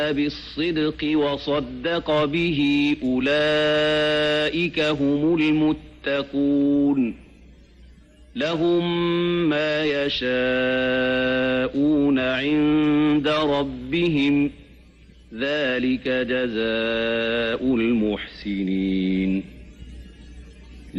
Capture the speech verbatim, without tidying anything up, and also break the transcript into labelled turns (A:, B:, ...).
A: بالصدق وصدق به أولئك هم المتقون لهم ما يشاءون عند ربهم ذلك جزاء المحسنين